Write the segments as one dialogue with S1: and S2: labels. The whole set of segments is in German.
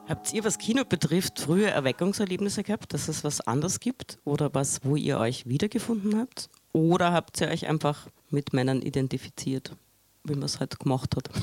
S1: Habt ihr, was Kino betrifft, frühe Erweckungserlebnisse gehabt, dass es was anderes gibt oder was, wo ihr euch wiedergefunden habt? Oder habt ihr euch einfach mit Männern identifiziert, wie man es halt gemacht hat?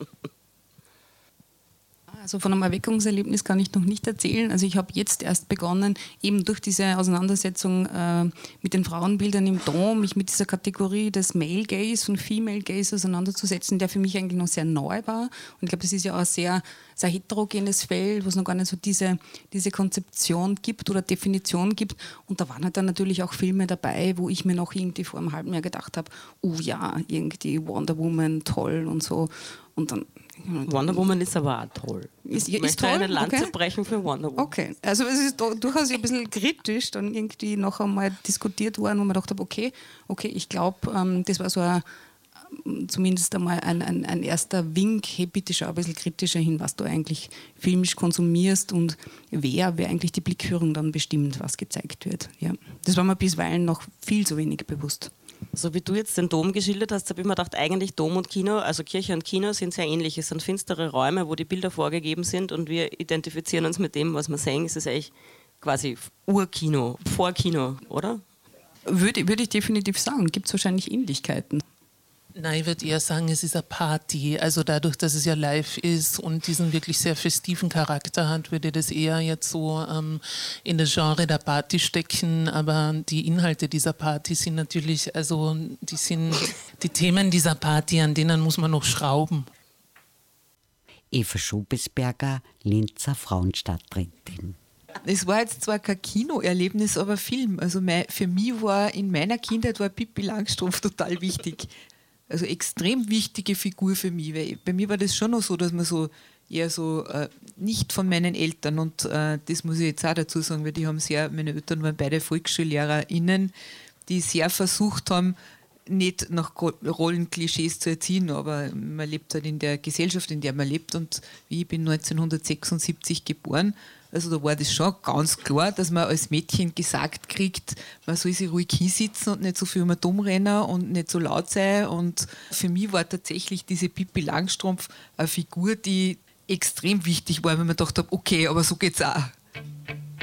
S2: Also von einem Erweckungserlebnis kann ich noch nicht erzählen. Also ich habe jetzt erst begonnen, eben durch diese Auseinandersetzung mit den Frauenbildern im Dom, mich mit dieser Kategorie des Male Gaze und Female Gaze auseinanderzusetzen, der für mich eigentlich noch sehr neu war. Und ich glaube, das ist ja auch ein sehr, sehr heterogenes Feld, wo es noch gar nicht so diese Konzeption gibt oder Definition gibt. Und da waren halt dann natürlich auch Filme dabei, wo ich mir noch irgendwie vor einem halben Jahr gedacht habe, oh ja, irgendwie Wonder Woman, toll und so. Und dann
S1: Wonder Woman ist aber auch toll. Ich möchte
S2: toll?
S1: eine Lanze brechen für Wonder Woman.
S2: Okay, also es ist durchaus ein bisschen kritisch dann irgendwie noch einmal diskutiert worden, wo man gedacht habe, okay, ich glaube, das war so zumindest einmal ein erster Wink, hey, bitte schau ein bisschen kritischer hin, was du eigentlich filmisch konsumierst und wer eigentlich die Blickführung dann bestimmt, was gezeigt wird. Ja. Das war mir bisweilen noch viel zu wenig bewusst.
S1: So wie du jetzt den Dom geschildert hast, habe ich mir gedacht, eigentlich Dom und Kino, also Kirche und Kino sind sehr ähnlich. Es sind finstere Räume, wo die Bilder vorgegeben sind und wir identifizieren uns mit dem, was wir sehen. Es ist eigentlich quasi Urkino, Vorkino, oder?
S2: Würde ich definitiv sagen. Gibt es wahrscheinlich Ähnlichkeiten.
S3: Nein, ich würde eher sagen, es ist eine Party. Also dadurch, dass es ja live ist und diesen wirklich sehr festiven Charakter hat, würde ich das eher jetzt so in das Genre der Party stecken. Aber die Inhalte dieser Party sind natürlich, also die sind die Themen dieser Party, an denen muss man noch schrauben.
S4: Eva Schobesberger, Linzer Frauenstadträtin.
S5: Es war jetzt zwar kein Kinoerlebnis, aber Film. Also für mich war in meiner Kindheit Pippi Langstrumpf total wichtig. Also extrem wichtige Figur für mich, weil bei mir war das schon noch so, dass man so eher so nicht von meinen Eltern und das muss ich jetzt auch dazu sagen, weil meine Eltern waren beide VolksschullehrerInnen, die sehr versucht haben, nicht nach Rollenklischees zu erziehen, aber man lebt halt in der Gesellschaft, in der man lebt und ich bin 1976 geboren, also da war das schon ganz klar, dass man als Mädchen gesagt kriegt, man soll sich ruhig hinsitzen und nicht so viel immer dumm rennen und nicht so laut sein und für mich war tatsächlich diese Pippi Langstrumpf eine Figur, die extrem wichtig war, wenn man gedacht habe, okay, aber so geht's auch.